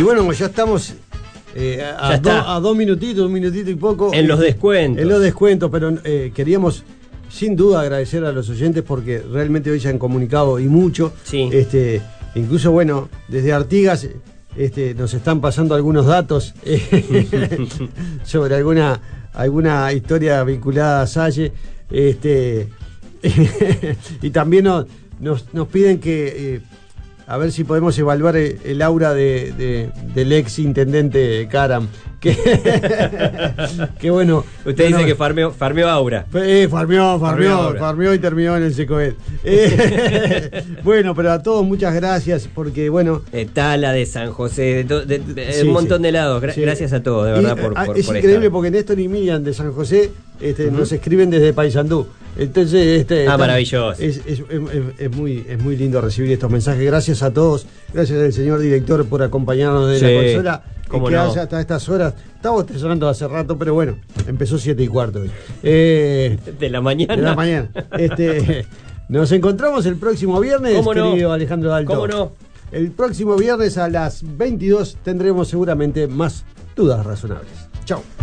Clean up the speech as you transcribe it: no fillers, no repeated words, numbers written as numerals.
Y bueno, ya estamos a 2 minutitos, 1 minutito y poco. En los descuentos. En los descuentos, pero queríamos sin duda agradecer a los oyentes porque realmente hoy se han comunicado y mucho. Sí. Incluso, bueno, desde Artigas nos están pasando algunos datos sobre alguna historia vinculada a Salle. Y también nos piden que a ver si podemos evaluar el aura del ex intendente Karam. Que bueno. Usted dice que farmeó aura. Farmeó y terminó en el Secoed. Bueno, pero a todos muchas gracias porque bueno. Tala, de San José, Sí, un montón sí. de lados. Gracias a todos, de verdad, por es por increíble estar. porque Néstor y Miriam de San José nos escriben desde Paysandú. Entonces, maravilloso. Es muy lindo recibir estos mensajes. Gracias a todos. Gracias al señor director por acompañarnos de la consola. Cómo que no. haya hasta estas horas. Estamos sonando hace rato, pero bueno, empezó 7:15 hoy. De la mañana. De la mañana. Nos encontramos el próximo viernes, ¿Cómo no? querido Alejandro Dalto. ¿Cómo no? El próximo viernes a las 22 tendremos seguramente más dudas razonables. Chao.